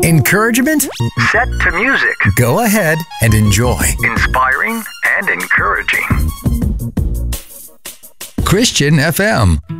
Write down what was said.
Encouragement? Set to music. Go ahead and enjoy. Inspiring and encouraging. Christian FM.